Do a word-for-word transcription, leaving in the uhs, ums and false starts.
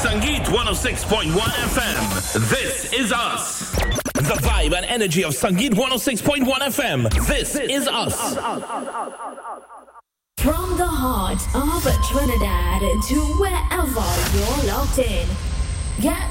Sangeet one oh six point one F M. This is us. The vibe and energy of Sangeet one oh six point one F M. This is us. From the heart of Trinidad to wherever you're locked in. Get